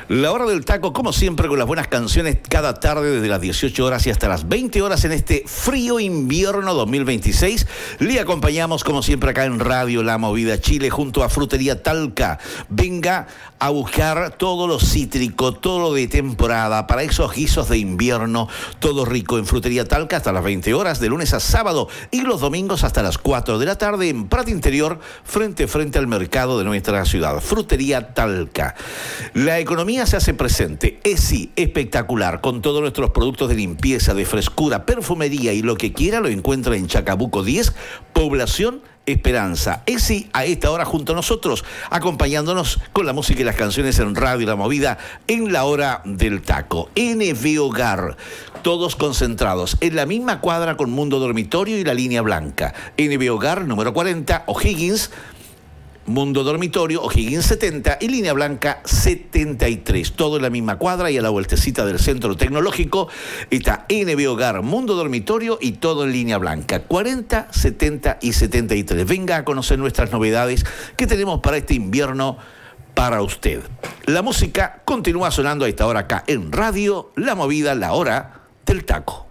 La hora del taco, como siempre, con las buenas canciones cada tarde desde las 18 horas y hasta las 20 horas en este frío invierno 2026. Le acompañamos, como siempre, acá en Radio La Movida Chile, junto a Frutería Talca. Venga a buscar todo lo cítrico, todo lo de temporada, para esos guisos de invierno, todo rico en Frutería Talca hasta las 20 horas, de lunes a sábado, y los domingos hasta las 4 de la tarde en Prat Interior, frente al mercado de nuestra ciudad. Frutería Talca. La economía se hace presente. ESI, espectacular, con todos nuestros productos de limpieza, de frescura, perfumería y lo que quiera, lo encuentra en Chacabuco 10, Población Esperanza. ESI a esta hora junto a nosotros, acompañándonos con la música y las canciones en Radio La Movida en la hora del taco. NB Hogar, todos concentrados en la misma cuadra con Mundo Dormitorio y la Línea Blanca. NB Hogar, número 40, O'Higgins, Mundo Dormitorio, O'Higgins 70 y Línea Blanca 73. Todo en la misma cuadra y a la vueltecita del Centro Tecnológico está NB Hogar, Mundo Dormitorio y todo en Línea Blanca 40, 70 y 73. Venga a conocer nuestras novedades que tenemos para este invierno para usted. La música continúa sonando a esta hora acá en Radio La Movida, la hora del taco.